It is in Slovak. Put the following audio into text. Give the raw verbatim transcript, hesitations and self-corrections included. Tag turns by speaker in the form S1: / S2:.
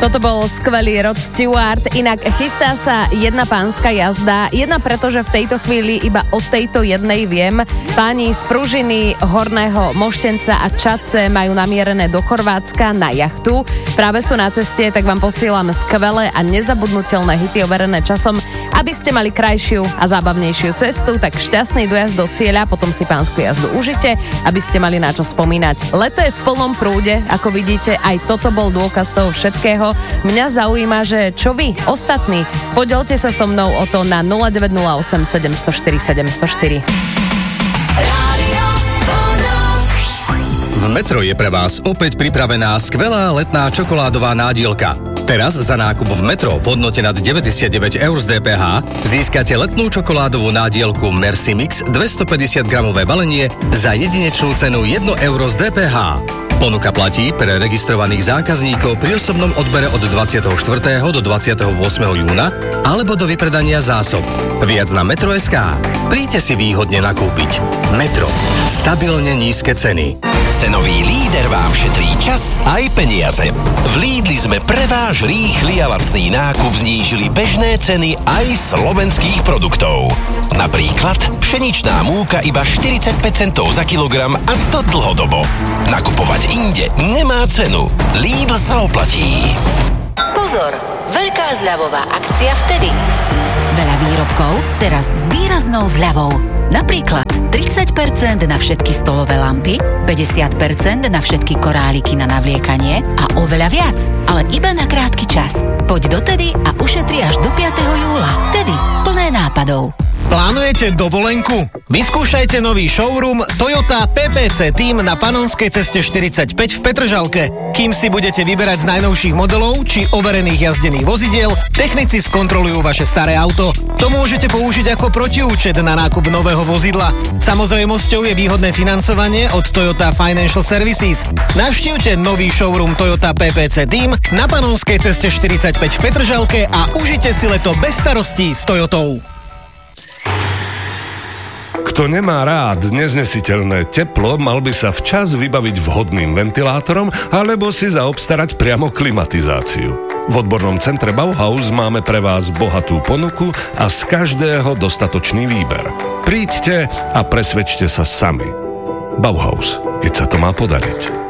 S1: Toto bol skvelý Rod Stewart. Inak chystá sa jedna pánska jazda. Jedna preto, že v tejto chvíli iba o tejto jednej viem. Páni z Pružiny, Horného Moštenca a Čadce majú namierené do Chorvátska na jachtu. Práve sú na ceste, tak vám posielam skvelé a nezabudnutelné hity overené časom, aby ste mali krajšiu a zábavnejšiu cestu. Tak šťastný dojazd do cieľa, potom si pánsku jazdu užite, aby ste mali na čo spomínať. Leto je v plnom prúde, ako vidíte, aj toto bol dôkaz toho všetkého. Mňa zaujíma, že čo vy, ostatní, podelte sa so mnou o to na nula deväť nula osem sedem nula štyri sedem nula štyri.
S2: V Metro je pre vás opäť pripravená skvelá letná čokoládová nádielka. Teraz za nákup v Metro v hodnote nad deväťdesiatdeväť eur z dé pé há získate letnú čokoládovú nádielku Merci Mix dvestopäťdesiat gramové balenie za jedinečnú cenu jedno euro z dé pé há. Ponuka platí pre registrovaných zákazníkov pri osobnom odbere od dvadsiateho štvrtého do dvadsiateho ôsmeho júna alebo do vypredania zásob. Viac na Metro bodka es ká. Príďte si výhodne nakúpiť. Metro. Stabilne nízke ceny.
S3: Cenový líder vám šetrí čas aj peniaze. V Lidli sme pre váš rýchly a lacný nákup znížili bežné ceny aj slovenských produktov. Napríklad pšeničná múka iba štyridsaťpäť centov za kilogram a to dlhodobo. Nakupovať inde nemá cenu. Lidl sa oplatí.
S4: Pozor, veľká zľavová akcia vtedy. Veľa výrobkov teraz s výraznou zľavou. Napríklad tridsať percent na všetky stolové lampy, päťdesiat percent na všetky koráliky na navliekanie a oveľa viac, ale iba na krátky čas. Poď dotedy a ušetri až do piateho júla. Tedy plné nápadov.
S5: Plánujete dovolenku? Vyskúšajte nový showroom Toyota pé pé cé Team na Panonskej ceste štyridsaťpäť v Petržalke. Kým si budete vyberať z najnovších modelov či overených jazdených vozidiel, technici skontrolujú vaše staré auto. To môžete použiť ako protiúčet na nákup nového vozidla. Samozrejmosťou je výhodné financovanie od Toyota Financial Services. Navštívte nový showroom Toyota pé pé cé Team na Panonskej ceste štyridsaťpäť v Petržalke a užite si leto bez starostí s Toyotou.
S6: Kto nemá rád neznesiteľné teplo, mal by sa včas vybaviť vhodným ventilátorom alebo si zaobstarať priamo klimatizáciu. V odbornom centre Bauhaus máme pre vás bohatú ponuku a z každého dostatočný výber. Príďte a presvedčte sa sami. Bauhaus, keď sa to má podariť.